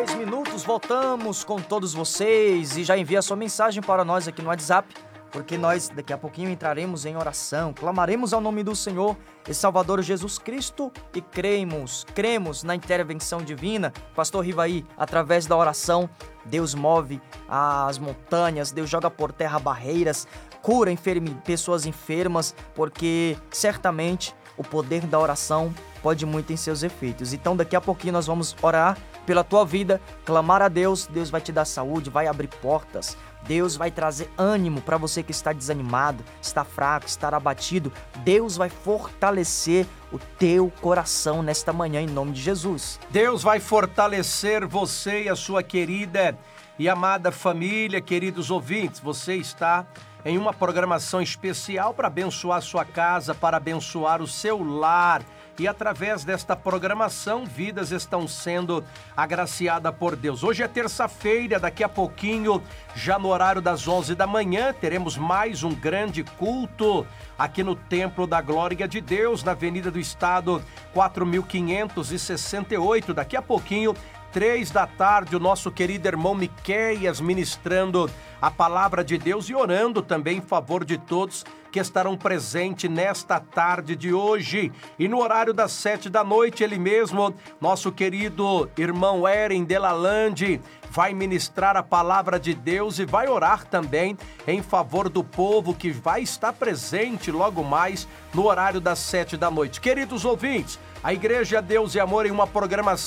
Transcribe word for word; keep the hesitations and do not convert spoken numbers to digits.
seis minutos, voltamos com todos vocês e já envia sua mensagem para nós aqui no WhatsApp, porque nós daqui a pouquinho entraremos em oração, clamaremos ao nome do Senhor e Salvador Jesus Cristo e cremos, cremos na intervenção divina. Pastor Rivaí, através da oração, Deus move as montanhas, Deus joga por terra barreiras, cura enferme, pessoas enfermas, porque certamente o poder da oração pode muito em seus efeitos. Então daqui a pouquinho nós vamos orar pela tua vida, clamar a Deus, Deus vai te dar saúde, vai abrir portas, Deus vai trazer ânimo para você que está desanimado, está fraco, está abatido. Deus vai fortalecer o teu coração nesta manhã em nome de Jesus. Deus vai fortalecer você e a sua querida e amada família, queridos ouvintes. Você está em uma programação especial para abençoar a sua casa, para abençoar o seu lar. E através desta programação, vidas estão sendo agraciadas por Deus. Hoje é terça-feira, daqui a pouquinho, já no horário das onze da manhã, teremos mais um grande culto aqui no Templo da Glória de Deus, na Avenida do Estado, quatro mil quinhentos e sessenta e oito. Daqui a pouquinho, três da tarde, o nosso querido irmão Miqueias ministrando a palavra de Deus e orando também em favor de todos que estarão presentes nesta tarde de hoje. E no horário das sete da noite, ele mesmo, nosso querido irmão Eren Delalande, vai ministrar a palavra de Deus e vai orar também em favor do povo que vai estar presente logo mais no horário das sete da noite. Queridos ouvintes, a Igreja Deus e Amor em uma programação